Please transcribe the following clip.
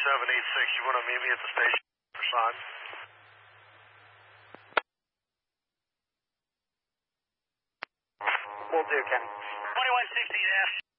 786, you want to meet me at the station for sign? Will do, Kenny. 2116F.